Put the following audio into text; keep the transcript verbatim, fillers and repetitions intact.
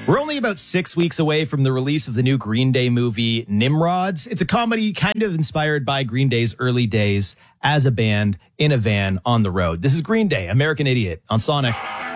We're only about six weeks away from the release of the new Green Day movie, Nimrods. It's a comedy kind of inspired by Green Day's early days as a band in a van on the road. This is Green Day, American Idiot on Sonic.